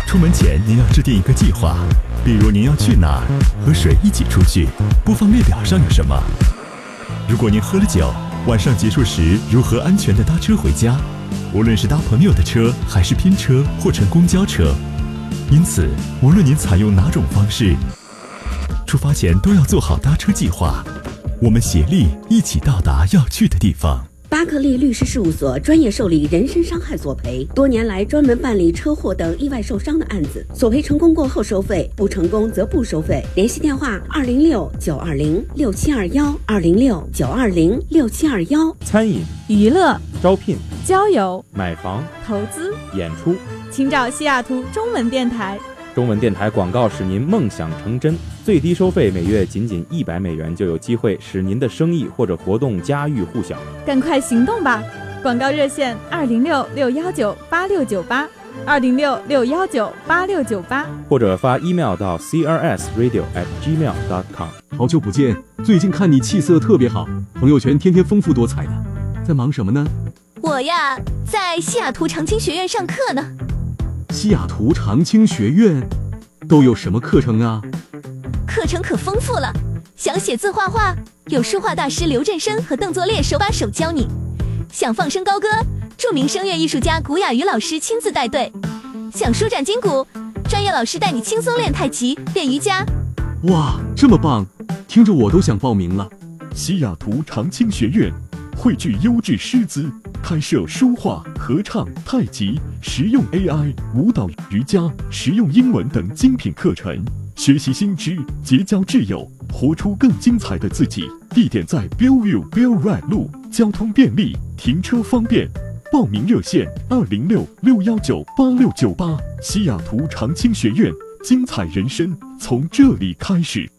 出门前您要制定一个计划，比如您要去哪儿，和谁一起出去，播放列表上有什么。如果您喝了酒，晚上结束时如何安全地搭车回家，无论是搭朋友的车，还是拼车或乘公交车。因此，无论您采用哪种方式，出发前都要做好搭车计划。我们协力一起到达要去的地方。 巴克利律师事务所专业受理人身伤害索赔，多年来专门办理车祸等意外受伤的案子，索赔成功过后收费，不成功则不收费。联系电话206-920-6721，206-920-6721。 餐饮、 娱乐、 招聘、 交友、 买房、 投资、 演出， 请找西雅图中文电台。 中文电台广告使您梦想成真，最低收费每月仅$100，就有机会使您的生意或者活动家喻户晓。 赶快行动吧！广告热线206-619-8698，206-619-8698， 或者发 email 到 crsradio@gmail.com。 好久不见，最近看你气色特别好，朋友圈天天丰富多彩的，在忙什么呢？ 我呀，在西雅图长青学院上课呢。 西雅图长青学院都有什么课程啊？ 课程可丰富了，想写字画画，有书画大师刘振生和邓作烈手把手教你；想放声高歌，著名声乐艺术家古雅瑜老师亲自带队；想舒展筋骨，专业老师带你轻松练太极、练瑜伽。 哇，这么棒，听着我都想报名了。 西雅图长青学院汇聚优质师资，开设书画、合唱、太极、实用 AI、舞蹈、瑜伽、实用英文等精品课程，学习新知，结交挚友，活出更精彩的自己。地点在 Bellevue Bell Ride 路，交通便利，停车方便。报名热线206-619-8698。西雅图长青学院，精彩人生从这里开始。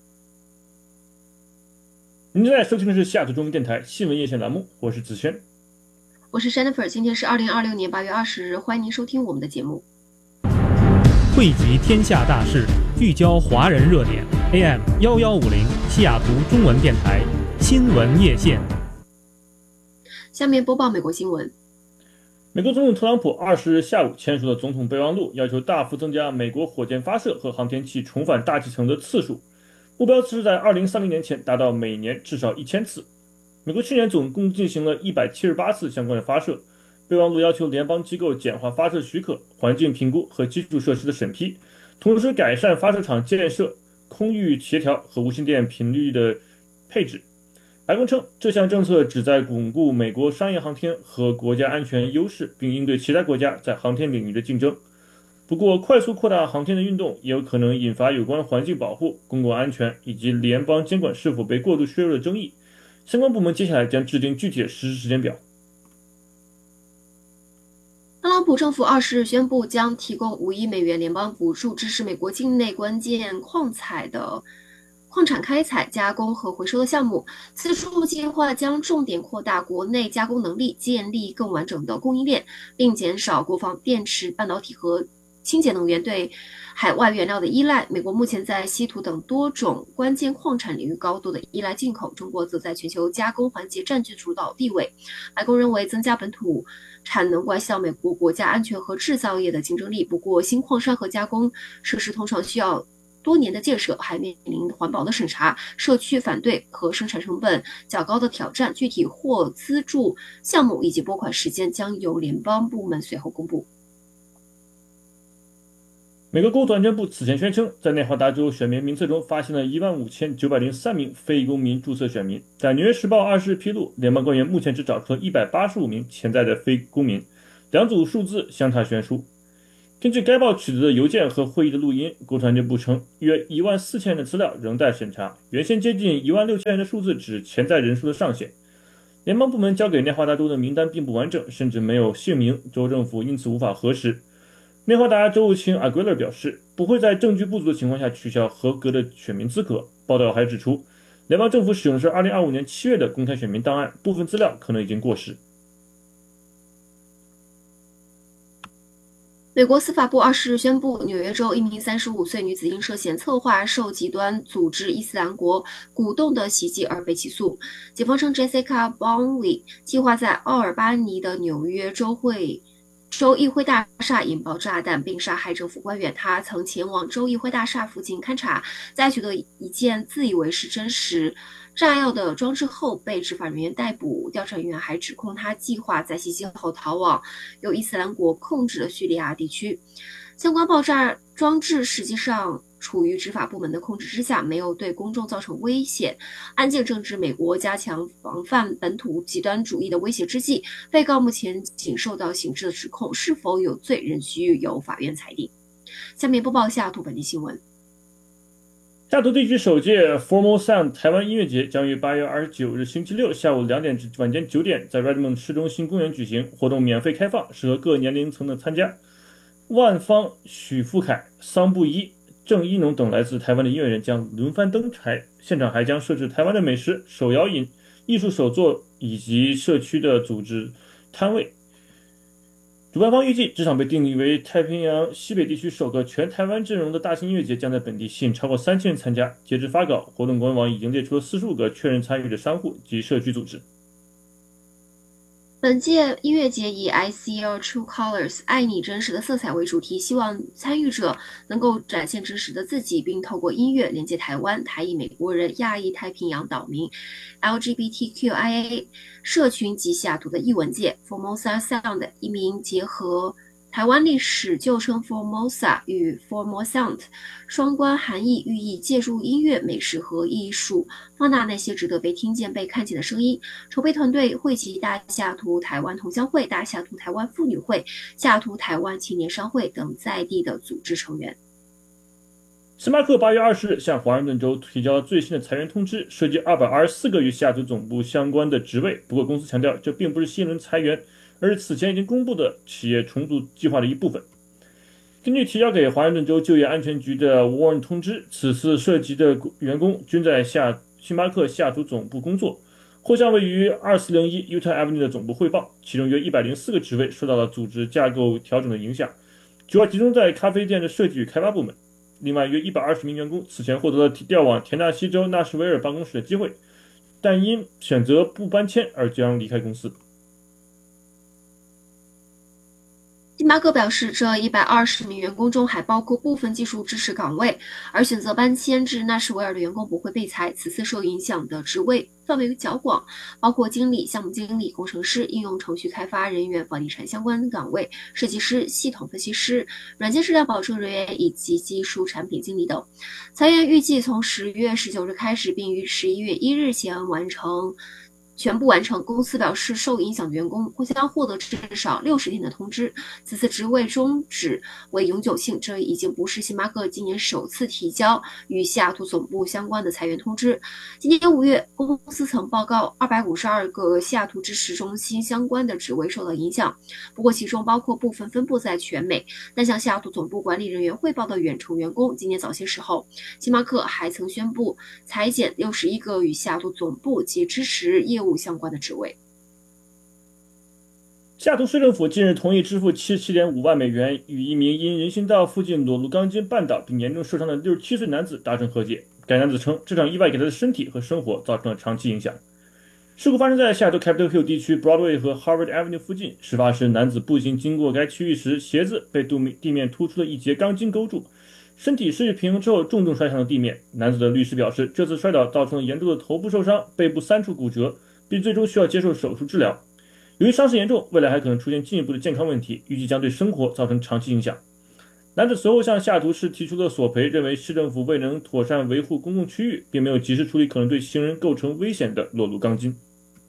您正在收听的是西雅图中文电台新闻夜线栏目，我是子轩， 我是 Jennifer， 今天是2026年8月20日，欢迎您收听我们的节目。 汇集天下大事，聚焦华人热点， AM1150 西雅图中文电台新闻夜线。 下面播报美国新闻。 美国总统特朗普20日下午签署了总统备忘录，要求大幅增加美国火箭发射和航天器重返大气层的次数，目标是在2030年前达到每年至少1000次。美国去年总共进行了178次相关的发射。备忘录要求联邦机构简化发射许可、环境评估和基础设施的审批，同时改善发射场建设、空域协调和无线电频率的配置。白宫称，这项政策旨在巩固美国商业航天和国家安全优势，并应对其他国家在航天领域的竞争。不过，快速扩大航天的运动也有可能引发有关环境保护、公共安全以及联邦监管是否被过度削弱的争议。相关部门接下来将制定具体的实施时间表。 特朗普政府20日宣布，将提供$5亿联邦补助，支持美国境内关键矿产开采、加工和回收的项目。此处计划将重点扩大国内加工能力，建立更完整的供应链，并减少国防、电池、半导体和清洁能源对海外原料的依赖。美国目前在稀土等多种关键矿产领域高度的依赖进口，中国则在全球加工环节占据主导地位。白宫认为，增加本土产能关系到美国国家安全和制造业的竞争力。不过，新矿山和加工设施通常需要多年的建设，还面临环保的审查、社区反对和生产成本较高的挑战。具体获资助项目以及拨款时间将由联邦部门随后公布。 美国国土安全部此前宣称，在内华达州选民名册中发现了15903名非公民注册选民。但《纽约时报》20日披露，联邦官员目前只找出了185名潜在的非公民，两组数字相差悬殊。根据该报取得的邮件和会议的录音，国土安全部称，约14000人的资料仍待审查，原先接近16000人的数字只是潜在人数的上限。联邦部门交给内华达州的名单并不完整，甚至没有姓名，州政府因此无法核实。内华达州务卿阿圭勒表示，不会在证据不足的情况下取消合格的选民资格。报道还指出，联邦政府使用的是2025年7月的公开选民档案，部分资料可能已经过时。 美国司法部20日宣布，纽约州一名35岁女子因涉嫌策划受极端组织伊斯兰国鼓动的袭击而被起诉。警方称 ，Jessica Bonley 计划在奥尔巴尼的纽约州会州议会大厦引爆炸弹并杀害政府官员，他曾前往州议会大厦附近勘察，在取得一件自以为是真实炸药的装置后被执法人员逮捕。调查人员还指控他计划在袭击后逃往由伊斯兰国控制的叙利亚地区。相关爆炸装置实际上处于执法部门的控制之下，没有对公众造成危险。案件正值美国加强防范本土极端主义的威胁之际，被告目前仅受到刑事的指控，是否有罪仍需由法院裁定。下面播报西雅图本地新闻。 西雅图地区首届 Formal Sound 台湾音乐节将于8月29日星期六下午2点至晚间9点在 Redmond 市中心公园举行，活动免费开放，适合各年龄层的参加。万芳、许富凯、桑布一、郑一农等来自台湾的音乐人将轮番登台，现场还将设置台湾的美食、手摇饮、艺术手作以及社区的组织摊位。主办方预计，这场被定义为太平洋西北地区首个全台湾阵容的大型音乐节将在本地吸引超过3000人参加。截至发稿，活动官网已经列出了45个确认参与的商户及社区组织。 本届音乐节以 I See Your True Colors 爱你真实的色彩为主题，希望参与者能够展现真实的自己，并透过音乐连接台湾、台裔美国人、亚裔太平洋岛民、LGBTQIA 社群及西雅图的艺文界。 Formosa Sound 一名结合台湾历史旧称 Formosa 与 Formal Sound 双关含义，寓意借助音乐、美食和艺术放大那些值得被听见、被看见的声音。筹备团队汇集大西雅图台湾同乡会、大西雅图台湾妇女会、西雅图台湾青年商会等在地的组织成员。 星巴克8月20日向华盛顿州提交最新的裁员通知，涉及224个与西雅图总部相关的职位。不过公司强调，这并不是新一轮裁员，而是此前已经公布的企业重组计划的一部分。根据提交给华盛顿州就业安全局的 Warren 通知，此次涉及的员工均在星巴克西雅图总部工作，或向位于2401 Utah Avenue 的总部汇报。其中约104个职位受到了组织架构调整的影响，主要集中在咖啡店的设计与开发部门。另外约120名员工此前获得了调往田纳西州纳什维尔办公室的机会，但因选择不搬迁而将离开公司。 星巴克表示，这120名员工中还包括部分技术支持岗位，而选择搬迁至纳什维尔的员工不会被裁。此次受影响的职位范围较广，包括经理、项目经理、工程师、应用程序开发人员、房地产相关岗位、设计师、系统分析师、软件质量保证人员以及技术产品经理等。裁员预计从10月19日开始，并于11月1日前全部完成。公司表示，受影响的员工将获得至少60天的通知。此次职位终止为永久性，这已经不是星巴克今年首次提交与西雅图总部相关的裁员通知。今年5月，公司曾报告252个西雅图支持中心相关的职位受到影响，不过其中包括部分分布在全美但向西雅图总部管理人员汇报的远程员工。今年早些时候，星巴克还曾宣布裁减61个与西雅图总部及支持业务相关的职位。 西雅图市政府近日同意支付77.5万美元，与一名因人行道附近裸露钢筋绊倒并严重受伤的67岁男子达成和解。该男子称，这场意外给他的身体和生活造成了长期影响。事故发生在西雅图 Capitol Hill 地区 Broadway 和 Harvard Avenue 附近。事发时，男子步行经过该区域时，鞋子被地面突出的一节钢筋勾住，身体失去平衡之后重重摔上了地面。男子的律师表示，这次摔倒造成了严重的头部受伤、背部3处骨折，并最终需要接受手术治疗。由于伤势严重，未来还可能出现进一步的健康问题，预计将对生活造成长期影响。男子随后向西雅图市提出了索赔，认为市政府未能妥善维护公共区域，并没有及时处理可能对行人构成危险的裸露钢筋。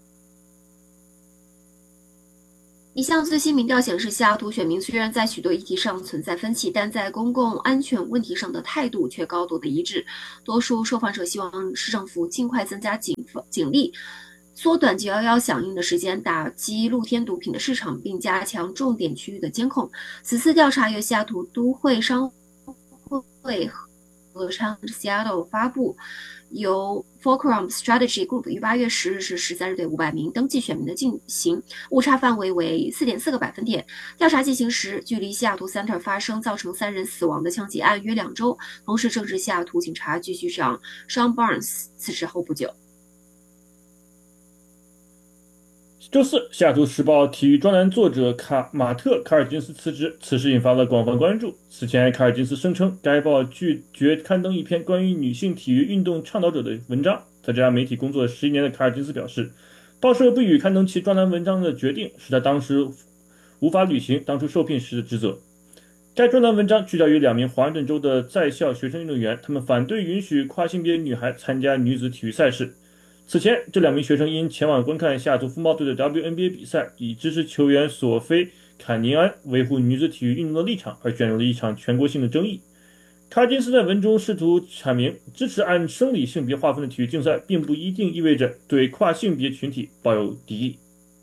一项最新民调显示，西雅图选民虽然在许多议题上存在分歧，但在公共安全问题上的态度却高度的一致。多数受访者希望市政府尽快增加警力，缩短911响应的时间，打击露天毒品的市场，并加强重点区域的监控。此次调查由西雅图都会商会和 Seattle 发布，由 Fulcrum Strategy Group 于8月10日至13日对500名登记选民的进行，误差范围为 4.4个百分点。调查进行时，距离西雅图 Center 发生造成3人死亡的枪击案约2周，同时正值西雅图警察局局长 Sean Barnes 辞职后不久。 周四，西雅图时报体育专栏作者马特·卡尔金斯辞职，此事引发了广泛关注。此前，卡尔金斯声称该报拒绝刊登一篇关于女性体育运动倡导者的文章。在这家媒体工作11年的卡尔金斯表示，报社不予刊登其专栏文章的决定是他当时无法履行当初受聘时的职责。该专栏文章聚焦于2名华盛顿州的在校学生运动员，他们反对允许跨性别女孩参加女子体育赛事。此前，这2名学生因前往观看西雅图风暴队的 WNBA 比赛，以支持球员索菲·坎尼安维护女子体育运动的立场，而卷入了一场全国性的争议。卡尔金斯在文中试图阐明，支持按生理性别划分的体育竞赛，并不一定意味着对跨性别群体抱有敌意。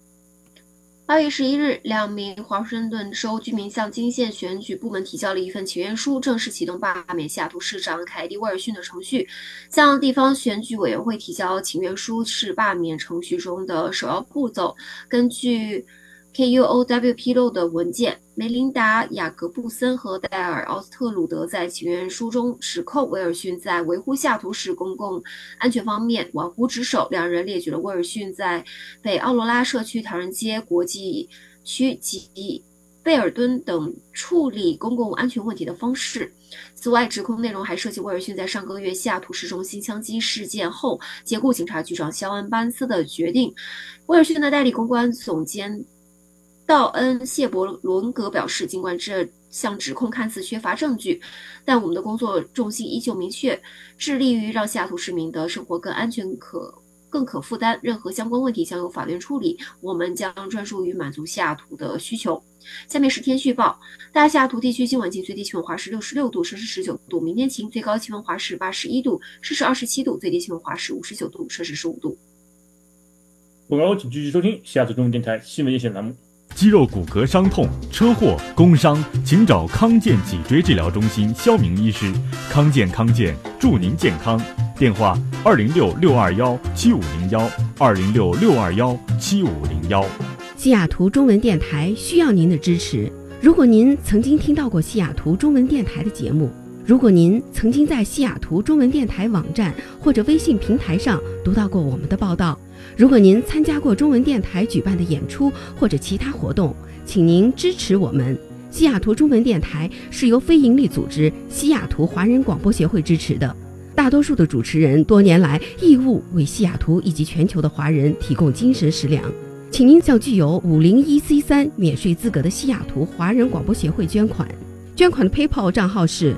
8月11日，2名华盛顿州居民向金县选举部门提交了一份请愿书，正式启动罢免西雅图市长凯蒂·威尔逊的程序。向地方选举委员会提交请愿书是罢免程序中的首要步骤。根据 KUOW 披露的文件，梅琳达·雅各布森和戴尔·奥斯特鲁德在请愿书中指控威尔逊在维护西雅图市公共安全方面玩忽职守。2人列举了威尔逊在北奥罗拉社区唐人街国际区及贝尔敦等处理公共安全问题的方式。此外，指控内容还涉及威尔逊在上个月西雅图市中心枪击事件后解雇警察局长肖恩·班斯的决定。威尔逊的代理公关总监道恩·谢伯伦格表示，尽管这项指控看似缺乏证据，但我们的工作重心依旧明确，致力于让西雅图市民的生活更安全更可负担，任何相关问题将由法院处理，我们将专注于满足西雅图的需求。下面是天气预报，大西雅图地区今晚晴，最低气温华氏66度，摄氏19度；明天晴，最高气温华氏81度，摄氏27度，最低气温华氏59度，摄氏15度。 广告请继续收听西雅图中文电台新闻夜线栏目。 肌肉骨骼伤痛、车祸、工伤，请找康健脊椎治疗中心肖明医师。康健祝您健康。电话206-621-7501，206-621-7501。 西雅图中文电台需要您的支持。如果您曾经听到过西雅图中文电台的节目，如果您曾经在西雅图中文电台网站或者微信平台上读到过我们的报道，如果您参加过中文电台举办的演出或者其他活动，请您支持我们。西雅图中文电台是由非营利组织西雅图华人广播协会支持的，大多数的主持人多年来义务为西雅图以及全球的华人提供精神食粮。请您向具有501C3免税资格的西雅图华人广播协会捐款。捐款的 PayPal 账号是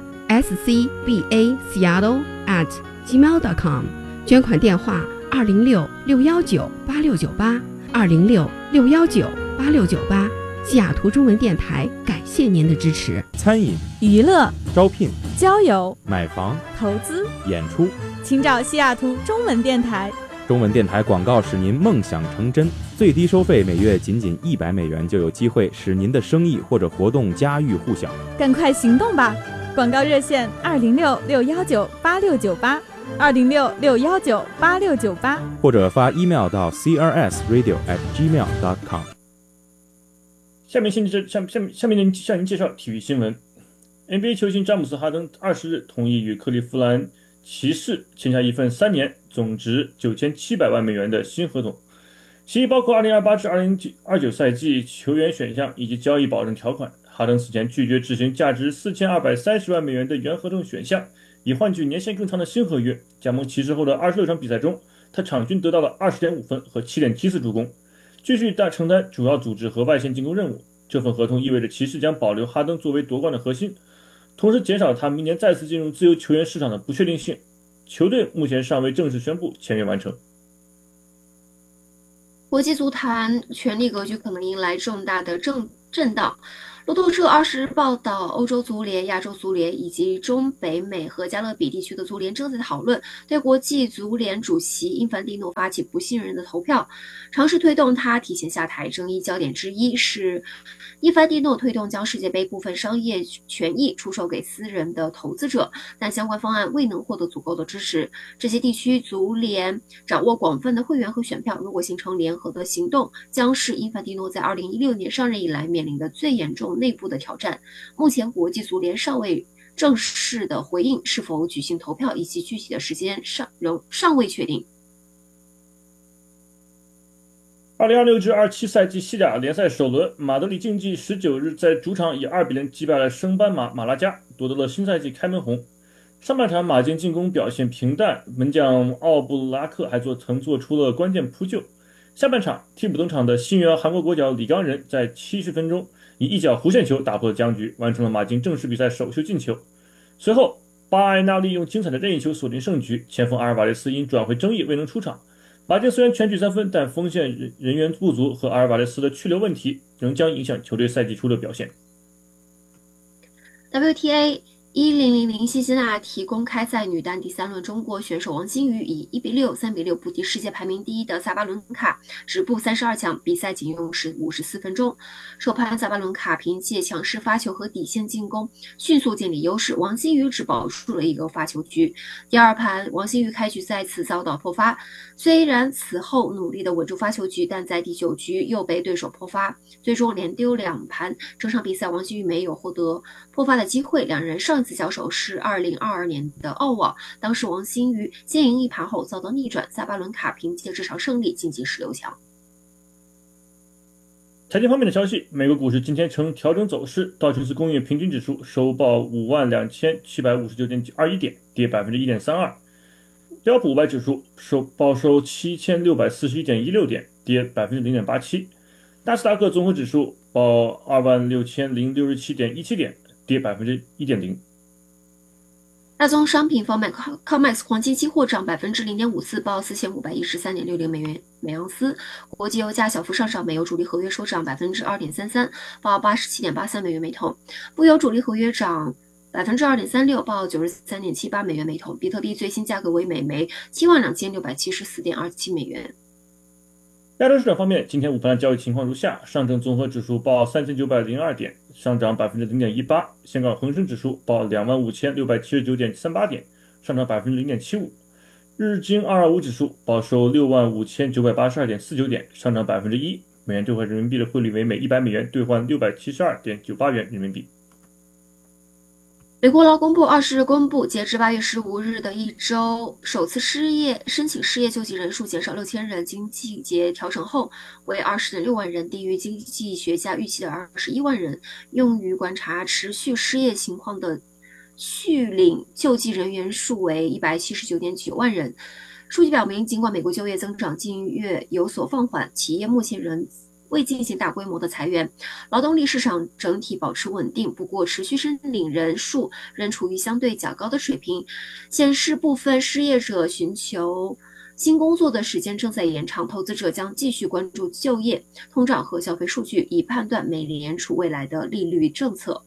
scbaseattle@gmail.com， 捐款电话206-619-8698 206-619-8698。西雅图中文电台感谢您的支持。 餐饮、 娱乐、 招聘、 交友、 买房、 投资、 演出， 请找西雅图中文电台。 中文电台广告使您梦想成真，最低收费每月仅$100就有机会使您的生意或者活动家喻户晓。 赶快行动吧！广告热线206-619-8698 206-619-8698， 或者发 email 到 crsradio@gmail.com。 下面向您介绍体育新闻。NBA 球星詹姆斯·哈登20日同意与克利夫兰骑士签下一份3年总值$9700万的新合同，其包括2028至2029赛季球员选项以及交易保证条款。哈登此前拒绝执行价值$4230万的原合同选项，以换取年限更长的新合约。加盟骑士后的26场比赛中，他场均得到了20.5分和7.7次助攻，继续承担主要组织和外线进攻任务。这份合同意味着骑士将保留哈登作为夺冠的核心，同时减少他明年再次进入自由球员市场的不确定性。球队目前尚未正式宣布签约完成。 国际足坛权力格局可能迎来重大的震荡。路透社20日报道，欧洲足联、亚洲足联以及中北美和加勒比地区的足联正在讨论对国际足联主席因凡蒂诺发起不信任的投票，尝试推动他提前下台。争议焦点之一是因凡蒂诺推动将世界杯部分商业权益出售给私人的投资者，但相关方案未能获得足够的支持。这些地区足联掌握广泛的会员和选票，如果形成联合的行动，将是因凡蒂诺在2016年上任以来面临的最严重内部的挑战。目前国际足联尚未正式的回应是否举行投票，以及具体的时间尚未确定。 2026-27赛季西甲联赛首轮，马德里竞技19日在主场以2-0击败了升班马马拉加，夺得了新赛季开门红。上半场马竞进攻表现平淡，门将奥布拉克还曾做出了关键扑救。下半场替补登场的新援韩国国脚李刚仁在70分钟以一脚弧线球打破了僵局，完成了马竞正式比赛首秀进球。随后巴埃纳利用精彩的任意球锁定胜局，前锋阿尔瓦雷斯因转会争议未能出场。马竞虽然全取3分，但锋线人员不足和阿尔瓦雷斯的去留问题仍将影响球队赛季初的表现。 WTA 1000辛辛那提公开赛女单第3轮，中国选手王欣瑜以1-6、3-6不敌世界排名第1的萨巴伦卡，止步32强，比赛仅用时54分钟。首盘萨巴伦卡凭借强势发球和底线进攻迅速建立优势，王欣瑜只保住了一个发球局。第二盘王欣瑜开局再次遭到破发，虽然此后努力的稳住发球局，但在第9局又被对手破发，最终连丢2盘。整场比赛王欣瑜没有获得破发的机会，两人上一次交手是2022年的澳网，当时王欣瑜先赢1盘后遭到逆转，萨巴伦卡凭借这场胜利晋级16强。 财经方面的消息，美国股市今天呈调整走势，道琼斯工业平均指数收报52759.21点，跌1.32%；标普500指数报收7641.16点，跌0.87%；纳斯达克综合指数报26067.17点，跌1.0%。 大宗商品方面 ，COMEX 黄金期货涨0.54%，报4513.60美元每盎司。国际油价小幅上涨，美油主力合约收涨2.33%，报87.83美元每桶。布油主力合约涨2.36%，报93.78美元每桶。比特币最新价格为每枚72674.27美元。 亚洲市场方面，今天午盘的交易情况如下：上证综合指数报3902点，上涨0.18%；香港恒生指数报25679.38点，上涨0.75%；日经225指数报收65982.49点，上涨1%。美元兑换人民币的汇率为每100美元兑换672.98元人民币。 美国劳工部20日公布，截至8月15日的一周，首次申请失业救济人数减少6000人，经季节调整后为20.6万人，低于经济学家预期的21万人。用于观察持续失业情况的续领救济人员数为179.9万人。数据表明，尽管美国就业增长近月有所放缓，企业目前仍未进行大规模的裁员，劳动力市场整体保持稳定。不过，持续申领人数仍处于相对较高的水平，显示部分失业者寻求新工作的时间正在延长。投资者将继续关注就业、通胀和消费数据，以判断美联储未来的利率政策。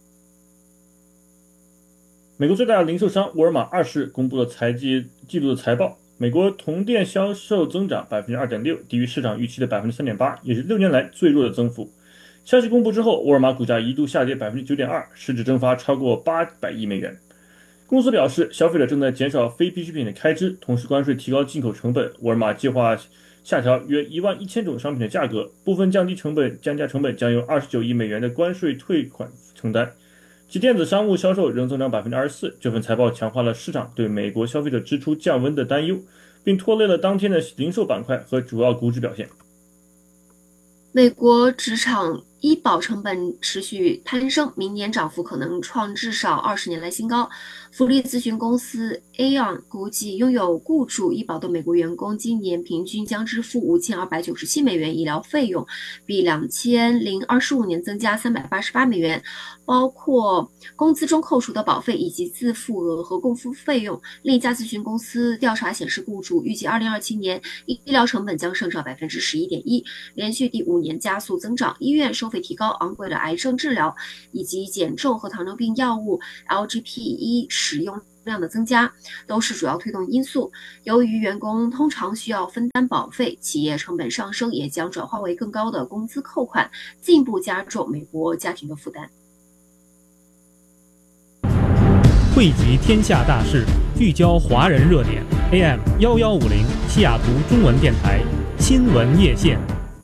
美国最大的零售商沃尔玛20日公布了季度的财报。美国同店销售增长2.6%，低于市场预期的3.8%，也是6年来最弱的增幅。消息公布之后，沃尔玛股价一度下跌9.2%，市值蒸发超过800亿美元。公司表示，消费者正在减少非必需品的开支，同时关税提高进口成本。沃尔玛计划下调约11000种商品的价格，部分降价成本将由29亿美元的关税退款承担。其电子商务销售仍增长24%，这份财报强化了市场对美国消费者支出降温的担忧，并拖累了当天的零售板块和主要股指表现。 美国职场医保成本持续攀升，明年涨幅可能创至少20年来新高。福利咨询公司 Aon 估计，拥有雇主医保的美国员工今年平均将支付5297美元医疗费用，比2025年增加388美元，包括工资中扣除的保费以及自付额和共付费用。另一家咨询公司调查显示，雇主预计2027年医疗成本将上涨11.1%，连续第5年加速增长。医院收费提高，昂贵的癌症治疗以及减重和糖尿病药物 LGP1 使用量的增加都是主要推动因素。由于员工通常需要分担保费，企业成本上升也将转化为更高的工资扣款，进一步加重美国家庭的负担。 汇集天下大事，聚焦华人热点。AM 1150西雅图中文电台新闻夜线。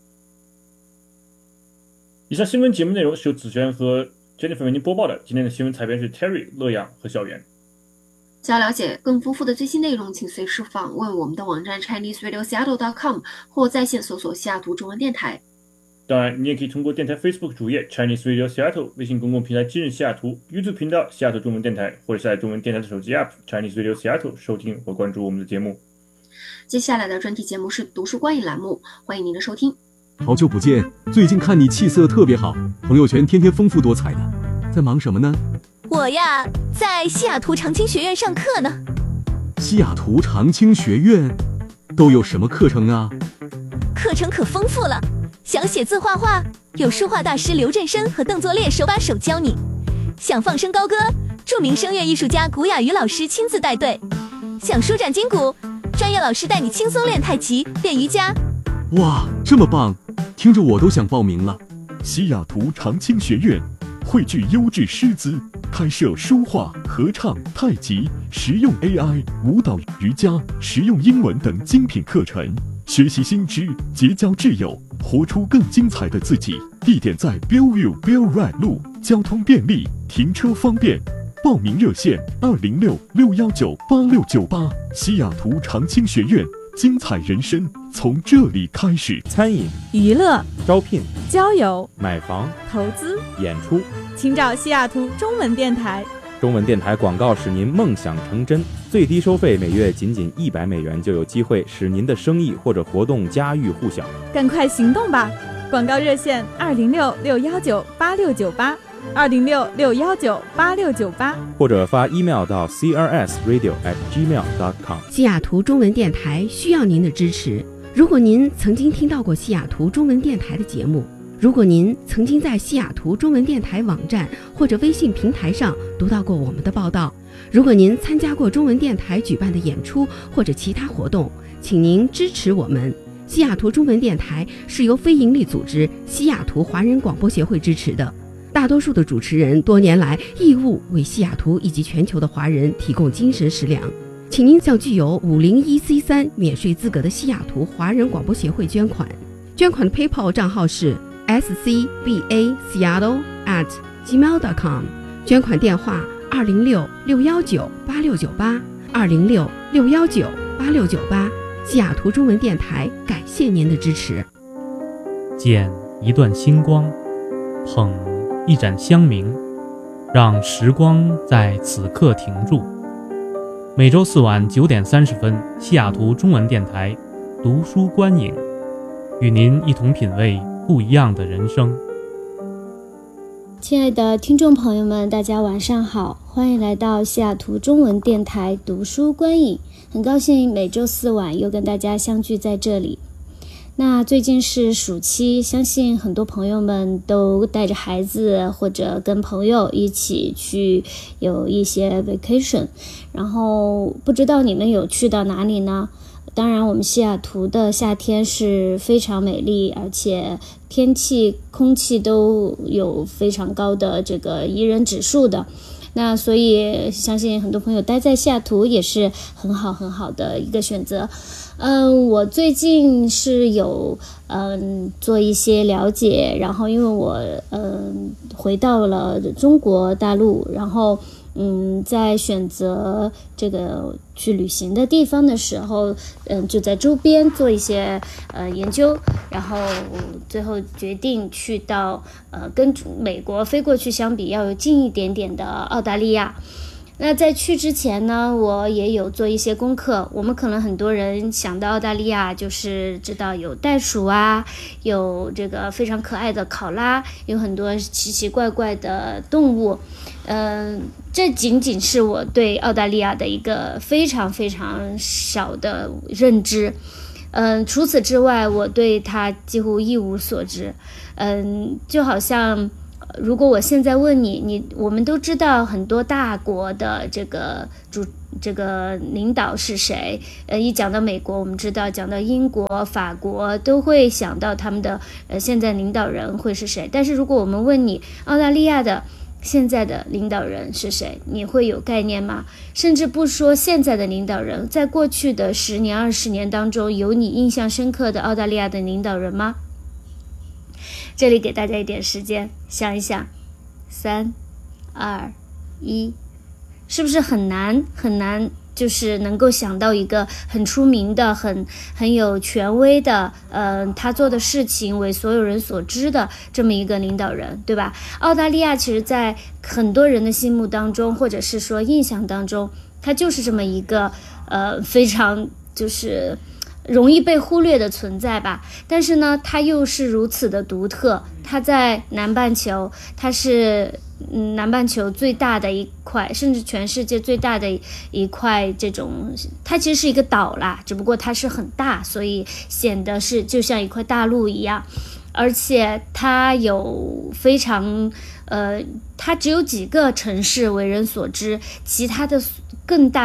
以上新闻节目内容是由子轩和 Jennifer 为您播报的。今天的新闻采编是 Terry、乐阳和小袁。 想要了解更丰富的最新内容，请随时访问我们的网站 ChineseRadioSeattle.com 或在线搜索西雅图中文电台。 当然，你也可以通过电台 Facebook 主页 Chinese Radio Seattle、微信公共平台今日西雅图、YouTube 频道西雅图中文电台，或者下载中文电台的手机 App Chinese Radio Seattle 收听和关注我们的节目。 接下来的专题节目是读书观影栏目，欢迎您的收听。 好久不见，最近看你气色特别好，朋友圈天天丰富多彩的，在忙什么呢？ 我呀，在西雅图长青学院上课呢。 西雅图长青学院都有什么课程啊？ 课程可丰富了，想写字画画，有书画大师刘振生和邓作烈手把手教你；想放声高歌，著名声乐艺术家古雅瑜老师亲自带队；想舒展筋骨，专业老师带你轻松练太极、练瑜伽。 哇，这么棒，听着我都想报名了。 西雅图长青学院汇聚优质师资，开设书画、合唱、太极、实用 AI、舞蹈、瑜伽、实用英文等精品课程，学习新知，结交挚友，活出更精彩的自己。地点在 Bellevue Bell Ride 路，交通便利，停车方便。报名热线206-619-8698。西雅图长青学院，精彩人生从这里开始。 餐饮、 娱乐、 招聘、 交友、 买房、 投资、 演出， 请找西雅图中文电台。 中文电台广告使您梦想成真，最低收费每月仅100美元，就有机会使您的生意或者活动家喻户晓。 赶快行动吧！广告热线206-619-8698，206-619-8698， 或者发 email 到 crsradio@gmail.com。 西雅图中文电台需要您的支持。如果您曾经听到过西雅图中文电台的节目，如果您曾经在西雅图中文电台网站或者微信平台上读到过我们的报道，如果您参加过中文电台举办的演出或者其他活动，请您支持我们。西雅图中文电台是由非营利组织西雅图华人广播协会支持的，大多数的主持人多年来义务为西雅图以及全球的华人提供精神食粮。请您向具有501C3免税资格的西雅图华人广播协会捐款，捐款的 PayPal 账号是scbaseattle@gmail.com， 捐款电话206-619-8698， 206-619-8698。西雅图中文电台感谢您的支持。 捡一段星光，捧一盏香茗，让时光在此刻停住。每周4晚9点30分，西雅图中文电台读书观影，与您一同品味不一样的人生。 亲爱的听众朋友们，大家晚上好，欢迎来到西雅图中文电台读书观影。很高兴每周4晚又跟大家相聚在这里。那最近是暑期，相信很多朋友们都带着孩子或者跟朋友一起去有一些 vacation， 然后不知道你们有去到哪里呢？当然我们西雅图的夏天是非常美丽，而且天气空气都有非常高的这个宜人指数的，那所以相信很多朋友待在西雅图也是很好的一个选择。我最近是有做一些了解，然后因为我回到了中国大陆，然后在选择这个去旅行的地方的时候，就在周边做一些研究，然后最后决定去到跟美国飞过去相比要有近一点点的澳大利亚。那在去之前呢，我也有做一些功课。我们可能很多人想到澳大利亚就是知道有袋鼠啊，有这个非常可爱的考拉，有很多奇奇怪怪的动物。这仅仅是我对澳大利亚的一个非常非常小的认知。除此之外，我对它几乎一无所知。就好像如果我现在问你，我们都知道很多大国的这个领导是谁，一讲到美国，我们知道讲到英国、法国都会想到他们的现在领导人会是谁。但是如果我们问你澳大利亚的现在的领导人是谁，你会有概念吗？甚至不说现在的领导人，在过去的10年、20年当中，有你印象深刻的澳大利亚的领导人吗？这里给大家一点时间想一想，3、2、1， 是不是很难就是能够想到一个很出名的、很有权威的，他做的事情为所有人所知的这么一个领导人，对吧？澳大利亚其实在很多人的心目当中，或者是说印象当中，他就是这么一个非常就是容易被忽略的存在吧。但是呢，它又是如此的独特。它在南半球，它是南半球最大的一块，甚至全世界最大的一块这种，它其实是一个岛啦，只不过它是很大，所以显得是就像一块大陆一样。而且它有非常它只有几个城市为人所知，其他的更大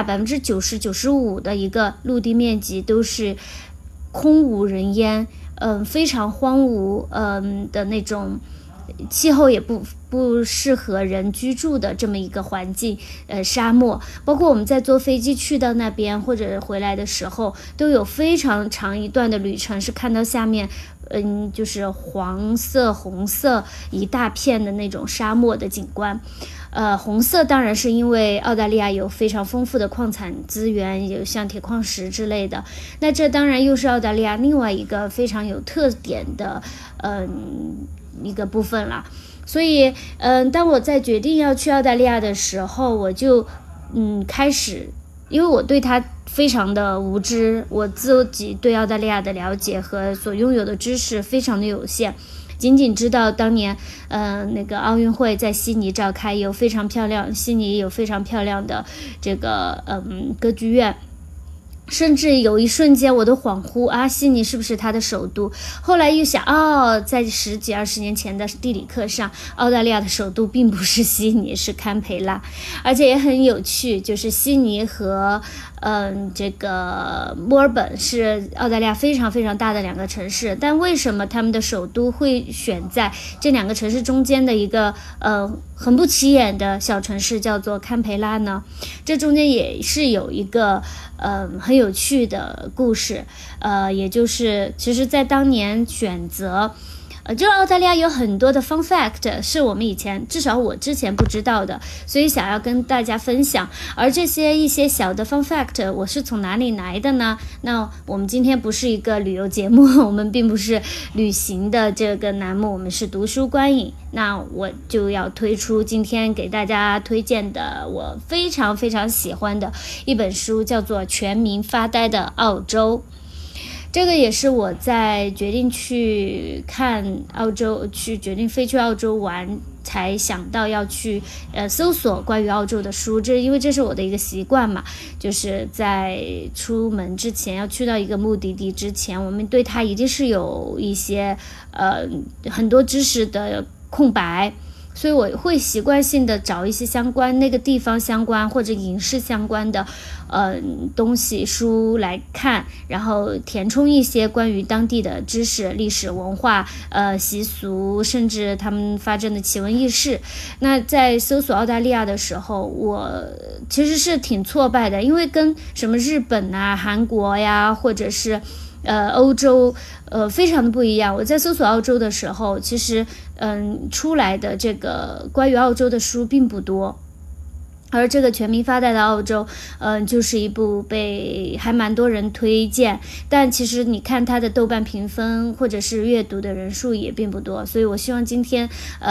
90%、95%的一个陆地面积都是空无人烟，非常荒芜，的那种气候也不适合人居住的这么一个环境，沙漠。包括我们在坐飞机去到那边或者回来的时候，都有非常长一段的旅程是看到下面就是黄色、红色一大片的那种沙漠的景观。红色当然是因为澳大利亚有非常丰富的矿产资源，有像铁矿石之类的。那这当然又是澳大利亚另外一个非常有特点的一个部分了。所以当我在决定要去澳大利亚的时候，我就开始，因为我对它非常的无知，我自己对澳大利亚的了解和所拥有的知识非常的有限，仅知道当年那个奥运会在悉尼召开，有非常漂亮，悉尼有非常漂亮的这个歌剧院。甚至有一瞬间我都恍惚啊，悉尼是不是它的首都？后来又想，在10几20年前的地理课上，澳大利亚的首都并不是悉尼，是堪培拉。而且也很有趣，就是悉尼和这个墨尔本是澳大利亚非常非常大的两个城市，但为什么他们的首都会选在这两个城市中间的一个很不起眼的小城市叫做堪培拉呢？这中间也是有一个很有趣的故事，也就是其实在当年选择就是澳大利亚有很多的 fun fact 是我们以前，至少我之前不知道的，所以想要跟大家分享。而这些一些小的 fun fact 我是从哪里来的呢？那我们今天不是一个旅游节目，我们并不是旅行的这个栏目，我们是读书观影。那我就要推出今天给大家推荐的我非常非常喜欢的一本书，叫做《全民发呆的澳洲》。这个也是我在决定去看澳洲，决定飞去澳洲玩，才想到要去搜索关于澳洲的书。因为这是我的一个习惯嘛，就是在出门之前，要去到一个目的地之前，我们对它一定是有一些很多知识的空白。所以我会习惯性的找一些相关那个地方相关或者影视相关的东西书来看，然后填充一些关于当地的知识、历史文化、习俗，甚至他们发生的奇闻异事。那在搜索澳大利亚的时候，我其实是挺挫败的，因为跟什么日本啊、韩国呀，或者是欧洲非常的不一样。我在搜索澳洲的时候，其实出来的这个关于澳洲的书并不多，而这个全民发呆的澳洲就是一部被还蛮多人推荐，但其实你看它的豆瓣评分或者是阅读的人数也并不多。所以我希望今天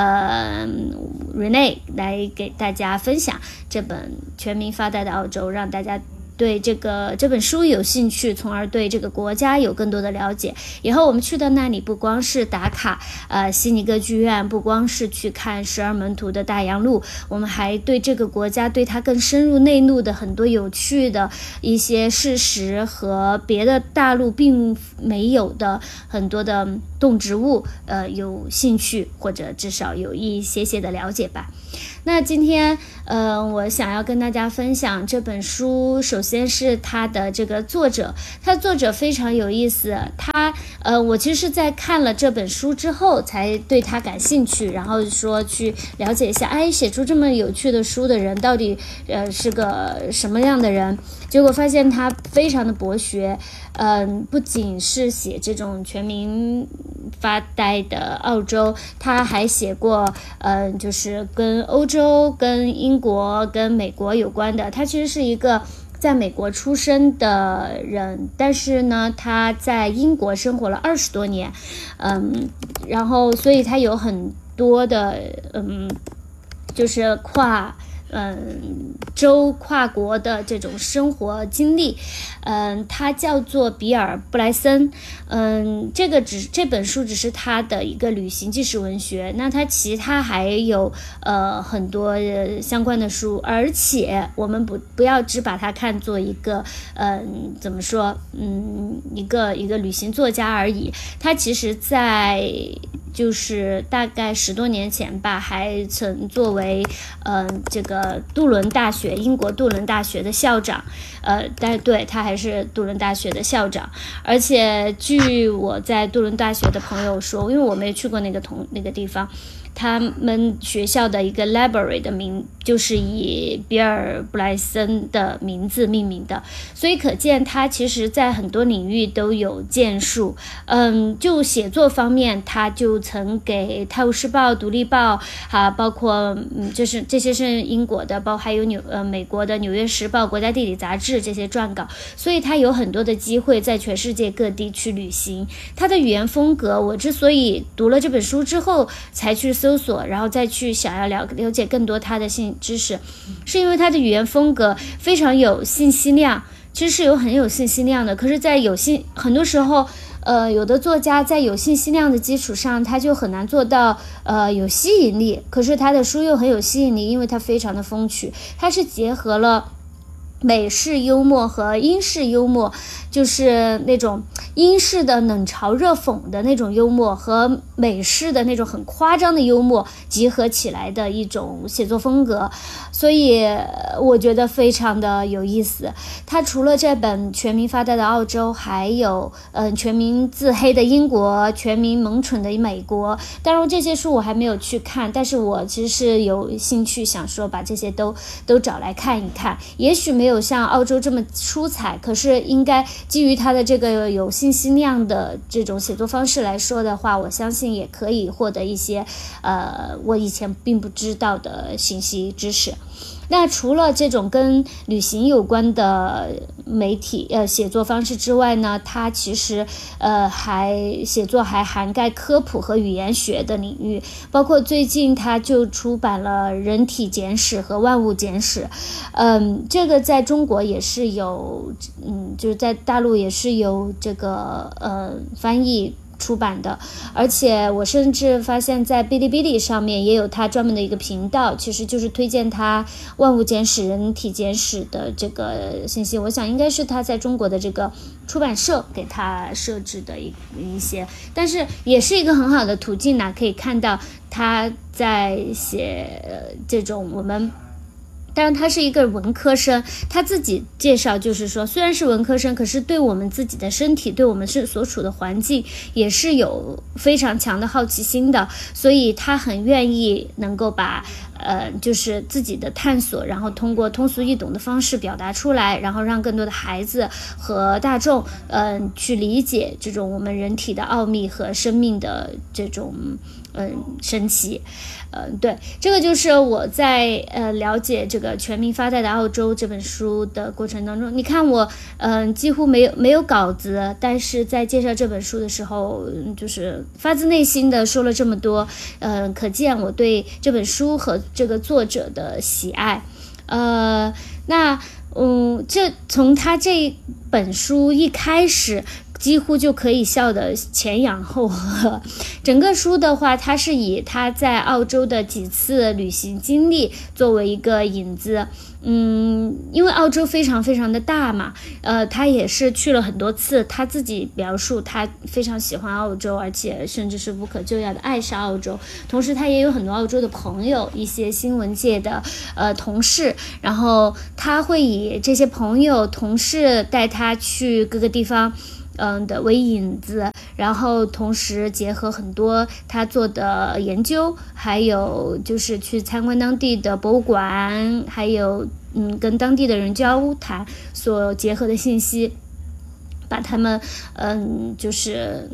Renee 来给大家分享这本全民发呆的澳洲，让大家对这本书有兴趣，从而对这个国家有更多的了解。以后我们去到那里，不光是打卡悉尼歌剧院，不光是去看12门徒的大洋路，我们还对这个国家，对它更深入内陆的很多有趣的一些事实和别的大陆并没有的很多的动植物有兴趣，或者至少有一些的了解吧。那今天我想要跟大家分享这本书，首先是它的这个作者，它的作者非常有意思。我其实是在看了这本书之后才对他感兴趣，然后说去了解一下，写出这么有趣的书的人到底是个什么样的人。结果发现他非常的博学，不仅是写这种全民发呆的澳洲，他还写过就是跟欧洲洲、跟英国、跟美国有关的。他其实是一个在美国出生的人，但是呢，他在英国生活了20多年，然后所以他有很多的就是州跨国的这种生活经历。他叫做比尔布莱森。这本书只是他的一个旅行纪实文学，那他其他还有很多相关的书，而且我们不要只把它看作一个怎么说一个旅行作家而已。他其实在就是大概10多年前吧，还曾作为这个英国杜伦大学的校长。但对，他还是杜伦大学的校长。而且据我在杜伦大学的朋友说，因为我没去过那个地方，他们学校的一个 library 的名就是以比尔布莱森的名字命名的，所以可见他其实在很多领域都有建树。就写作方面，他就曾给《泰晤士报》、《独立报》包括就是这些是英国的，还有美国的《纽约时报》、《国家地理》杂志这些撰稿，所以他有很多的机会在全世界各地去旅行。他的语言风格，我之所以读了这本书之后才去搜索，然后再去想要了解更多他的知识，是因为他的语言风格非常有信息量，其实是很有信息量的。可是在很多时候有的作家在有信息量的基础上，他就很难做到有吸引力，可是他的书又很有吸引力，因为他非常的风趣，他是结合了美式幽默和英式幽默，就是那种英式的冷嘲热讽的那种幽默和美式的那种很夸张的幽默集合起来的一种写作风格，所以我觉得非常的有意思。他除了这本全民发呆的澳洲，还有全民自黑的英国，全民萌蠢的美国。当然这些书我还没有去看，但是我其实是有兴趣想说把这些都找来看一看。也许没有像澳洲这么出彩，可是应该基于他的这个有信息量的这种写作方式来说的话，我相信也可以获得一些我以前并不知道的信息知识。那除了这种跟旅行有关的媒体写作方式之外呢，它其实写作还涵盖科普和语言学的领域，包括最近它就出版了《人体简史》和《万物简史》。这个在中国也是有就是在大陆也是有这个翻译出版的，而且我甚至发现在哔哩哔哩上面也有他专门的一个频道，其实就是推荐他万物简史、人体简史的这个信息。我想应该是他在中国的这个出版社给他设置的一些，但是也是一个很好的途径可以看到他在写这种当然他是一个文科生，他自己介绍就是说，虽然是文科生，可是对我们自己的身体，对我们所处的环境也是有非常强的好奇心的，所以他很愿意能够把就是自己的探索，然后通过通俗易懂的方式表达出来，然后让更多的孩子和大众去理解这种我们人体的奥秘和生命的这种神奇。对，这个就是我在了解这个《全民发呆的澳洲》这本书的过程当中，你看我几乎没有稿子，但是在介绍这本书的时候，就是发自内心的说了这么多，可见我对这本书和这个作者的喜爱。这从他这本书一开始几乎就可以笑得前仰后合。整个书的话，它是以他在澳洲的几次旅行经历作为一个引子。因为澳洲非常非常的大嘛，他也是去了很多次，他自己描述他非常喜欢澳洲，而且甚至是无可救药的爱上澳洲。同时他也有很多澳洲的朋友，一些新闻界的同事，然后他会以这些朋友同事带他去各个地方的为引子，然后同时结合很多他做的研究，还有就是去参观当地的博物馆，还有跟当地的人交谈所结合的信息，把他们就是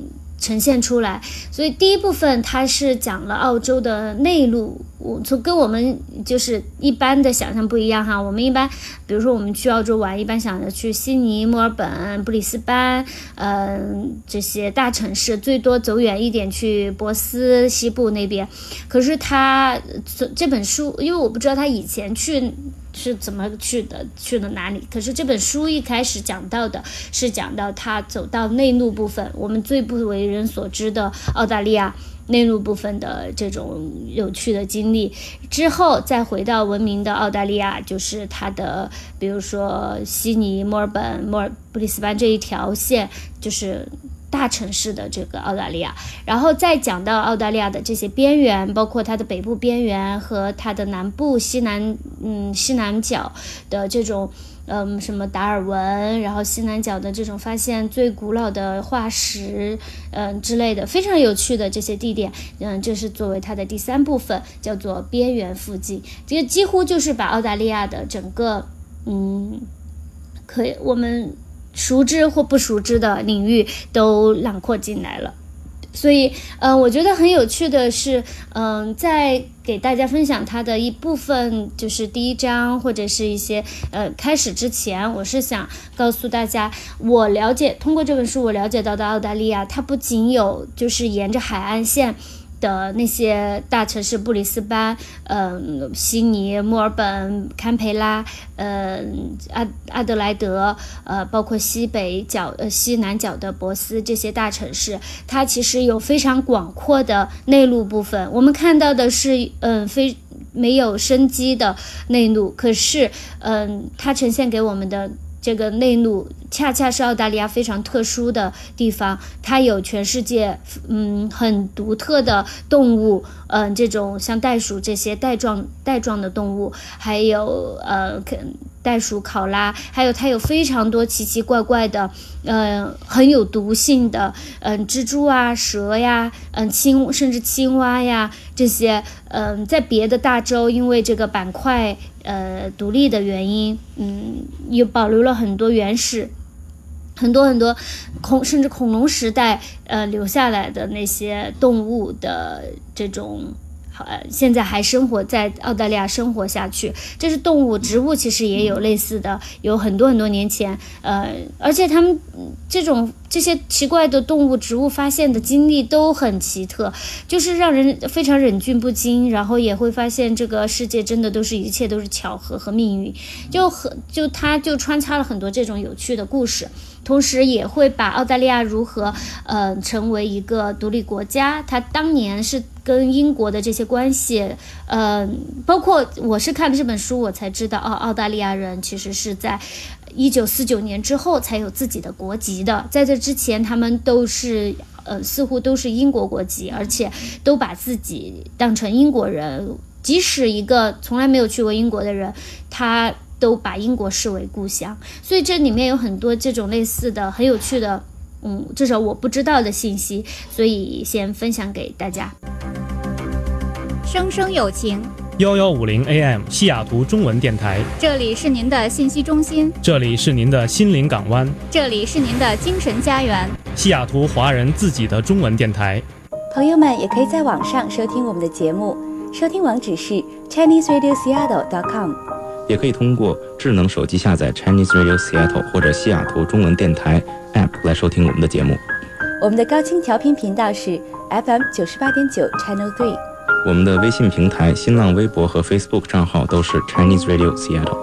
呈现出来。所以第一部分它是讲了澳洲的内陆，跟我们就是一般的想象不一样哈。我们一般比如说我们去澳洲玩，一般想着去悉尼、墨尔本、布里斯班这些大城市，最多走远一点去博斯西部那边。可是他这本书，因为我不知道他以前是怎么去的哪里，可是这本书一开始讲到的是讲到他走到内陆部分，我们最不为人所知的澳大利亚内陆部分的这种有趣的经历，之后再回到文明的澳大利亚，就是它的比如说悉尼、墨尔本、布里斯班这一条线，就是大城市的这个澳大利亚，然后再讲到澳大利亚的这些边缘，包括它的北部边缘和它的南部西南角的这种什么达尔文，然后西南角的这种发现最古老的化石之类的非常有趣的这些地点，这是作为它的第3部分，叫做边缘附近。这个几乎就是把澳大利亚的整个可以我们熟知或不熟知的领域都囊括进来了。所以我觉得很有趣的是在给大家分享它的一部分，就是第1章或者是一些开始之前，我是想告诉大家，通过这本书我了解到的澳大利亚，它不仅有就是沿着海岸线的那些大城市，布里斯班、悉尼、墨尔本、堪培拉、阿德莱德，包括西南角的博斯这些大城市，它其实有非常广阔的内陆部分。我们看到的是没有生机的内陆，可是它呈现给我们的这个内陆恰恰是澳大利亚非常特殊的地方，它有全世界很独特的动物，这种像袋鼠这些带状的动物，还有袋鼠、考拉，还有它有非常多奇奇怪怪的很有毒性的蜘蛛啊、蛇呀、甚至青蛙呀，这些在别的大洲因为这个板块独立的原因，也保留了很多原始很多甚至恐龙时代留下来的那些动物的这种现在还生活在澳大利亚生活下去。这是动物，植物其实也有类似的，有很多年前而且他们这些奇怪的动物植物发现的经历都很奇特，就是让人非常忍俊不禁，然后也会发现这个世界真的一切都是巧合和命运，它就穿插了很多这种有趣的故事，同时也会把澳大利亚如何成为一个独立国家，它当年是跟英国的这些关系，包括我是看了这本书我才知道澳大利亚人其实是在1949年之后才有自己的国籍的，在这之前他们都是似乎都是英国国籍，而且都把自己当成英国人，即使一个从来没有去过英国的人，他都把英国视为故乡。所以这里面有很多这种类似的很有趣的至少我不知道的信息，所以先分享给大家。 声声有情 1150 AM 西雅图中文电台， 这里是您的信息中心， 这里是您的心灵港湾， 这里是您的精神家园， 西雅图华人自己的中文电台。 朋友们也可以在网上收听我们的节目，收听网址是 ChineseRadioSeattle.com， 也可以通过智能手机下载 Chinese Radio Seattle 或者西雅图中文电台 App 来收听我们的节目。 我们的高清调频频道是 FM 98.9 Channel 3。 我们的微信平台、新浪微博和 Facebook 账号都是 Chinese Radio Seattle。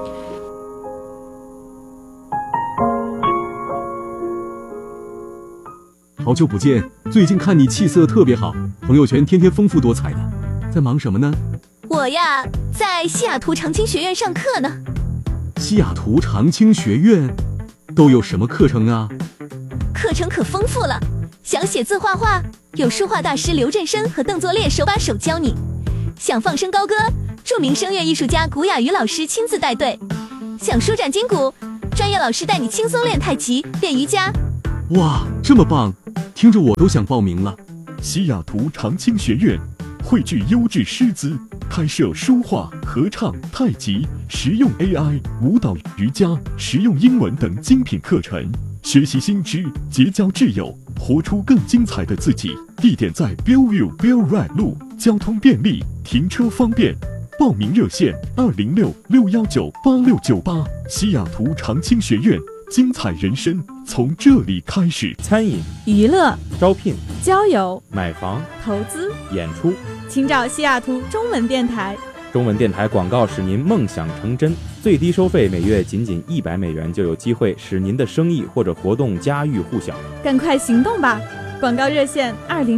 好久不见，最近看你气色特别好，朋友圈天天丰富多彩的，在忙什么呢？ 我呀，在西雅图长青学院上课呢。 西雅图长青学院都有什么课程啊？ 课程可丰富了，想写字画画，有书画大师刘振声和邓作烈手把手教你；想放声高歌，著名声乐艺术家古雅瑜老师亲自带队；想舒展筋骨，专业老师带你轻松练太极、练瑜伽。 哇，这么棒，听着我都想报名了。 西雅图长青学院汇聚优质师资，开设书画、合唱、太极、实用 AI、舞蹈、瑜伽、实用英文等精品课程。 学习新知，结交挚友，活出更精彩的自己。地点在 Bellevue Bell Ride 路，交通便利，停车方便。报名热线206-619-8698。西雅图长青学院，精彩人生从这里开始。 餐饮、 娱乐、 招聘、 交友、 买房、 投资、 演出， 请找西雅图中文电台。 中文电台广告使您梦想成真，最低收费每月仅$100就有机会使您的生意或者活动家喻户晓。 赶快行动吧！广告热线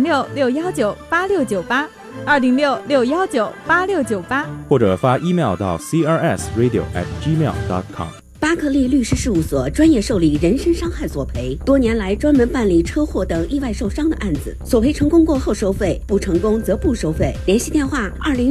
206-619-8698，206-619-8698， 或者发 email 到 crsradio@gmail.com。 巴克利律师事务所专业受理人身伤害索赔，多年来专门办理车祸等意外受伤的案子，索赔成功过后收费，不成功则不收费。联系电话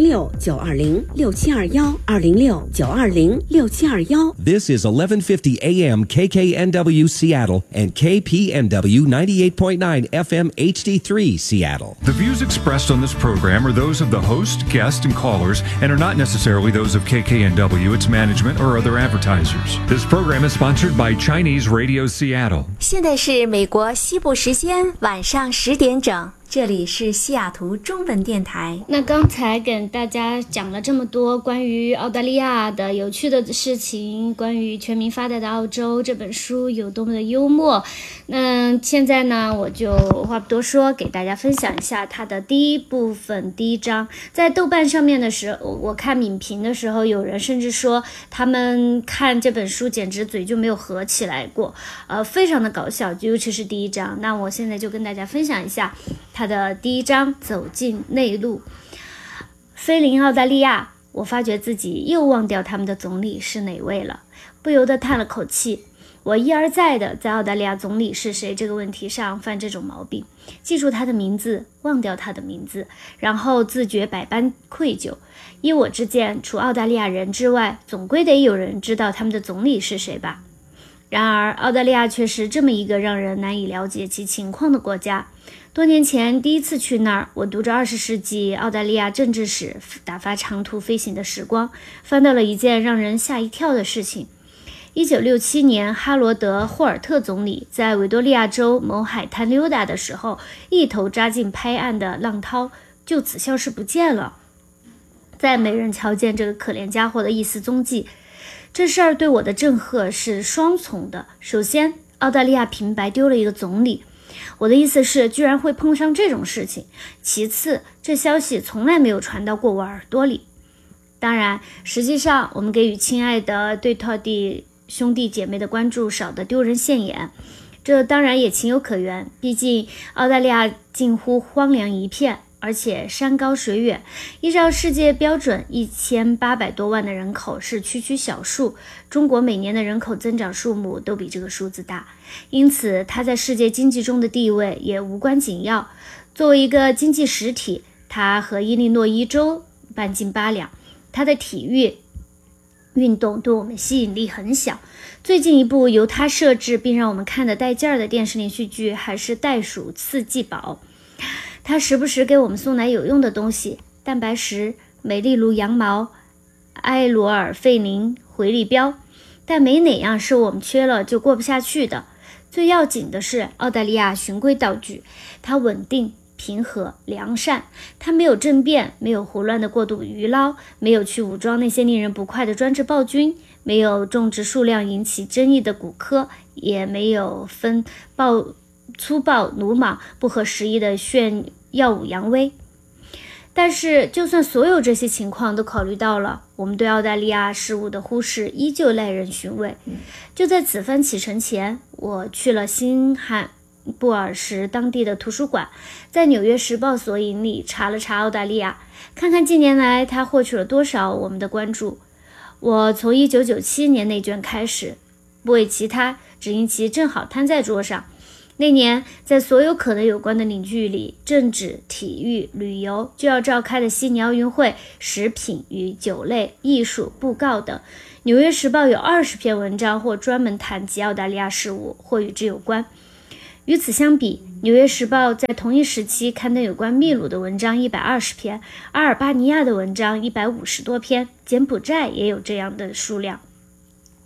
206-920-6721，206-920-6721。 This is 1150 AM KKNW Seattle and KPNW 98.9 FM HD3 Seattle. The views expressed on this program are those of the host, guests, and callers and are not necessarily those of KKNW, its management, or other advertisers. This program is sponsored by Chinese Radio Seattle. 现在是美国西部时间晚上10点整，这里是西雅图中文电台。 那刚才给大家讲了这么多关于澳大利亚的有趣的事情，关于全民发达的澳洲这本书有多么的幽默。那现在呢，我就话不多说，给大家分享一下它的第一部分第一章。在豆瓣上面的时候，我看影评的时候，有人甚至说他们看这本书简直嘴就没有合起来过，非常的搞笑，尤其是第一章。那我现在就跟大家分享一下它的第一章，走进内陆。飞临澳大利亚，我发觉自己又忘掉他们的总理是哪位了，不由得叹了口气。我一而再的在澳大利亚总理是谁这个问题上犯这种毛病，记住他的名字，忘掉他的名字，然后自觉百般愧疚。依我之见，除澳大利亚人之外，总归得有人知道他们的总理是谁吧。然而澳大利亚却是这么一个让人难以了解其情况的国家。多年前第一次去那儿，我读着20世纪澳大利亚政治史，打发长途飞行的时光，翻到了一件让人吓一跳的事情。1967年，哈罗德·霍尔特总理在维多利亚州某海滩溜达的时候，一头扎进拍岸的浪涛，就此消失不见了，再没人瞧见这个可怜家伙的一丝踪迹。这事儿对我的震撼是双重的。首先，澳大利亚平白丢了一个总理，我的意思是居然会碰上这种事情。其次，这消息从来没有传到过我耳朵里。当然，实际上我们给予亲爱的对特地兄弟姐妹的关注少得丢人现眼，这当然也情有可原，毕竟澳大利亚近乎荒凉一片，而且山高水远，依照世界标准1800多万的人口是区区小数，中国每年的人口增长数目都比这个数字大，因此它在世界经济中的地位也无关紧要。作为一个经济实体，它和伊利诺伊州半斤八两，它的体育运动对我们吸引力很小。最近一部由他设置并让我们看得带劲儿的电视连续剧还是《袋鼠四季宝》，他时不时给我们送来有用的东西，蛋白石、美丽如羊毛、埃罗尔费林、回力镖，但没哪样是我们缺了就过不下去的。最要紧的是澳大利亚循规蹈矩，它稳定平和良善，它没有政变，没有胡乱的过度娱捞，没有去武装那些令人不快的专制暴君，没有种植数量引起争议的古柯，也没有分粗暴鲁莽不合时宜的炫耀武扬威。但是就算所有这些情况都考虑到了，我们对澳大利亚事务的忽视依旧耐人寻味。就在此番启程前，我去了新罕布尔什当地的图书馆，在纽约时报索引里查了查澳大利亚，看看近年来它获取了多少我们的关注。我从1997年那卷开始，不为其他，只因其正好摊在桌上。那年，在所有可能有关的领域里，政治、体育、旅游就要召开的悉尼奥运会、食品与酒类、艺术、布告等，《纽约时报》有20篇文章或专门谈及澳大利亚事务，或与之有关。与此相比，《纽约时报》在同一时期刊登有关秘鲁的文章120篇，阿尔巴尼亚的文章150多篇，柬埔寨也有这样的数量。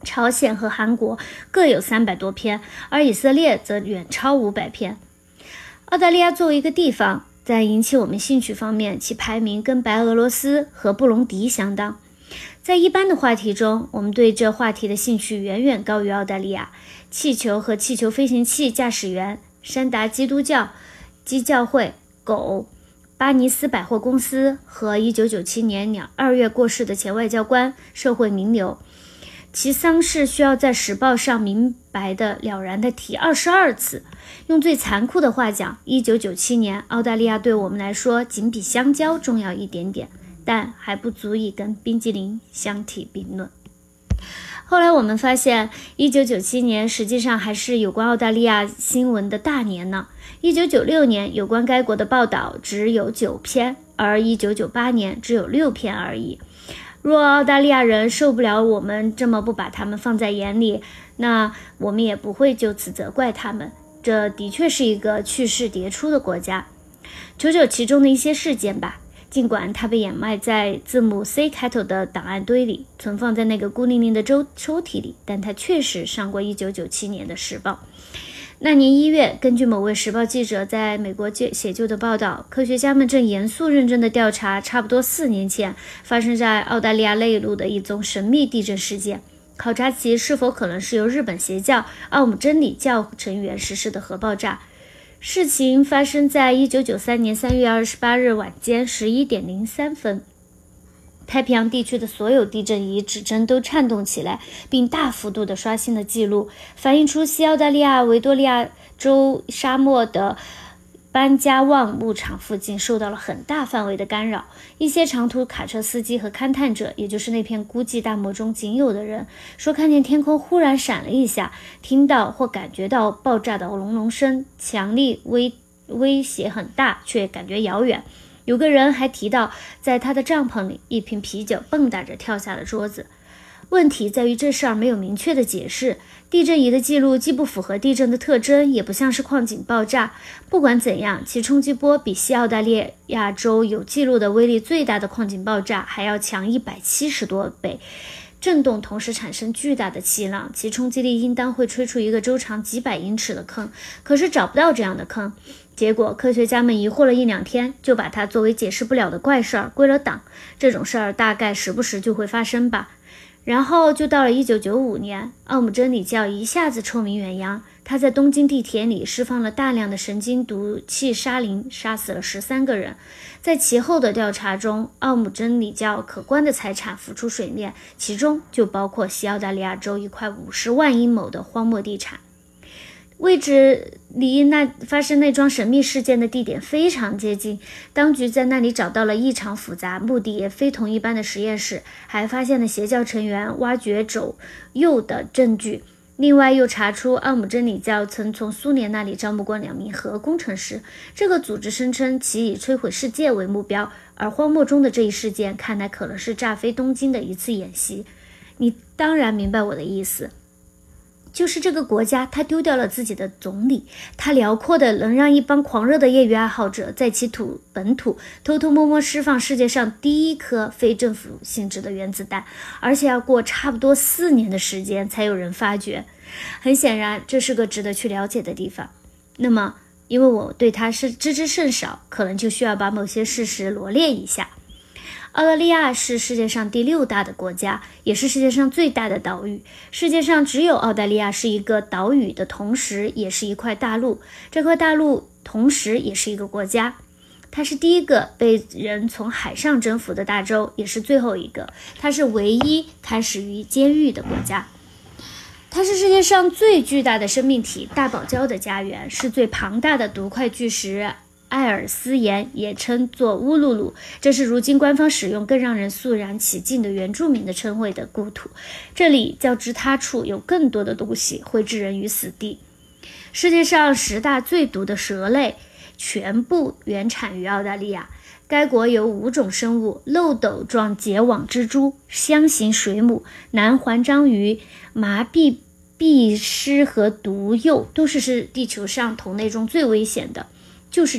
朝鲜和韩国各有300多篇，而以色列则远超500篇。澳大利亚作为一个地方，在引起我们兴趣方面，其排名跟白俄罗斯和布隆迪相当。在一般的话题中，我们对这话题的兴趣远远高于澳大利亚。气球和气球飞行器驾驶员、山达基督教教会、狗、巴尼斯百货公司和1997年2月过世的前外交官、社会名流，其丧事需要在时报上明白的了然地提22次。用最残酷的话讲，1997年澳大利亚对我们来说仅比香蕉重要一点点，但还不足以跟冰激凌相提并论。后来我们发现1997年实际上还是有关澳大利亚新闻的大年呢。1996年有关该国的报道只有9篇，而1998年只有6篇而已。若澳大利亚人受不了我们这么不把他们放在眼里，那我们也不会就此责怪他们。这的确是一个趣事迭出的国家。瞅瞅其中的一些事件吧。尽管它被掩埋在字母 C 开头的档案堆里，存放在那个孤零零的抽屉里，但它确实上过1997年的时报。那年1月，根据某位时报记者在美国写就的报道，科学家们正严肃认真地调查差不多4年前发生在澳大利亚内陆的一宗神秘地震事件，考察其是否可能是由日本邪教奥姆真理教成员实施的核爆炸。事情发生在1993年3月28日晚间11点03分。太平洋地区的所有地震仪指针都颤动起来，并大幅度地刷新了记录，反映出西澳大利亚维多利亚州沙漠的班加旺牧场附近受到了很大范围的干扰。一些长途卡车司机和勘探者，也就是那片孤寂大漠中仅有的人，说看见天空忽然闪了一下，听到或感觉到爆炸的隆隆声，强力威胁很大，却感觉遥远。有个人还提到，在他的帐篷里，一瓶啤酒蹦跶着跳下了桌子。问题在于这事儿没有明确的解释，地震仪的记录既不符合地震的特征，也不像是矿井爆炸。不管怎样，其冲击波比西澳大利亚州有记录的威力最大的矿井爆炸还要强170多倍。震动同时产生巨大的气浪，其冲击力应当会吹出一个周长几百英尺的坑，可是找不到这样的坑。结果科学家们疑惑了1-2天，就把它作为解释不了的怪事儿归了档。这种事儿大概时不时就会发生吧。然后就到了1995年，奥姆真理教一下子臭名远扬，他在东京地铁里释放了大量的神经毒气沙林，杀死了13个人。在其后的调查中，奥姆真理教可观的财产浮出水面，其中就包括西澳大利亚州一块50万英亩的荒漠地产。位置离发生那桩神秘事件的地点非常接近，当局在那里找到了异常复杂、目的也非同一般的实验室，还发现了邪教成员挖掘肘鼬的证据。另外又查出奥姆真理教曾从苏联那里招募过2名核工程师，这个组织声称其以摧毁世界为目标，而荒漠中的这一事件看来可能是炸飞东京的一次演习。你当然明白我的意思，就是这个国家他丢掉了自己的总理，他辽阔的能让一帮狂热的业余爱好者在其本土偷偷摸摸释放世界上第一颗非政府性质的原子弹，而且要过差不多4年的时间才有人发觉。很显然这是个值得去了解的地方。那么因为我对它是知之甚少，可能就需要把某些事实罗列一下。澳大利亚是世界上第6大的国家，也是世界上最大的岛屿。世界上只有澳大利亚是一个岛屿的同时也是一块大陆，这块大陆同时也是一个国家。它是第一个被人从海上征服的大洲，也是最后一个。它是唯一开始于监狱的国家。它是世界上最巨大的生命体大堡礁的家园，是最庞大的独块巨石艾尔斯岩，也称作乌鲁鲁，这是如今官方使用更让人肃然起敬的原住民的称谓的故土。这里较之他处有更多的东西会置人于死地。世界上10大最毒的蛇类全部原产于澳大利亚。该国有5种生物：漏斗状结网蜘蛛、箱形水母、南环章鱼、麻痹壁虱和毒鼬，都是地球上同类中最危险的。就是